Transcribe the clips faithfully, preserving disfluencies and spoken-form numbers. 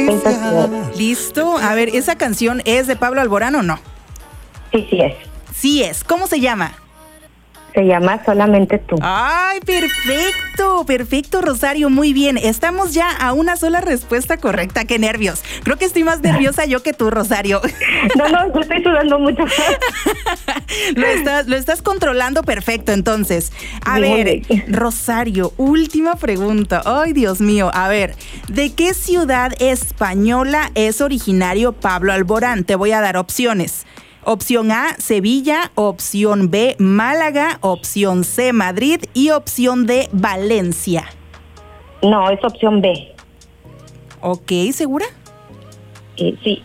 Esa ciudad. ¿Listo? A ver, ¿esa canción es de Pablo Alborán o no? Sí, sí es. Sí es. ¿Cómo se llama? Se llama Solamente Tú. ¡Ay, perfecto! Perfecto, Rosario, muy bien. Estamos ya a una sola respuesta correcta. ¡Qué nervios! Creo que estoy más nerviosa yo que tú, Rosario. No, no, yo estoy sudando mucho. Lo estás, lo estás controlando perfecto, entonces. A Muy ver, bien. Rosario, última pregunta. ¡Ay, Dios mío! A ver, ¿de qué ciudad española es originario Pablo Alborán? Te voy a dar opciones. Opción A, Sevilla, opción B, Málaga, opción C, Madrid y opción D, Valencia. No, es opción B. Ok, ¿segura? Eh, sí.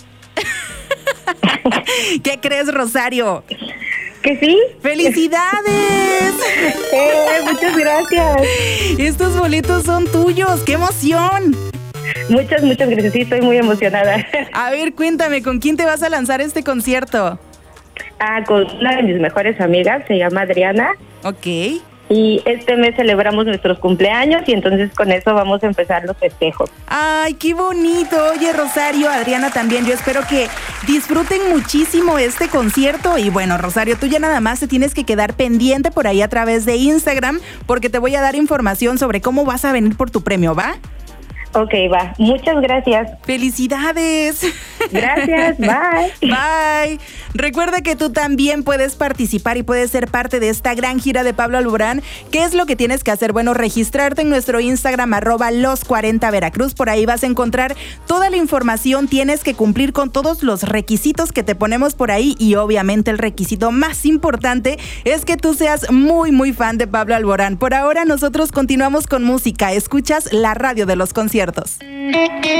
¿Qué crees, Rosario? ¿Que sí? ¡Felicidades! Eh, muchas gracias. Estos boletos son tuyos, ¡qué emoción! Muchas, muchas gracias. Sí, estoy muy emocionada. A ver, cuéntame, ¿con quién te vas a lanzar este concierto? Ah, con una de mis mejores amigas, se llama Adriana. Ok. Y este mes celebramos nuestros cumpleaños y entonces con eso vamos a empezar los festejos. ¡Ay, qué bonito! Oye, Rosario, Adriana también, yo espero que disfruten muchísimo este concierto. Y bueno, Rosario, tú ya nada más te tienes que quedar pendiente por ahí a través de Instagram, porque te voy a dar información sobre cómo vas a venir por tu premio, ¿va? Ok, va. Muchas gracias. ¡Felicidades! Gracias, bye. Bye. Recuerda que tú también puedes participar y puedes ser parte de esta gran gira de Pablo Alborán. ¿Qué es lo que tienes que hacer? Bueno, registrarte en nuestro Instagram, arroba los cuarenta Veracruz. Por ahí vas a encontrar toda la información. Tienes que cumplir con todos los requisitos que te ponemos por ahí. Y obviamente el requisito más importante es que tú seas muy, muy fan de Pablo Alborán. Por ahora nosotros continuamos con música. Escuchas la radio de los conciertos.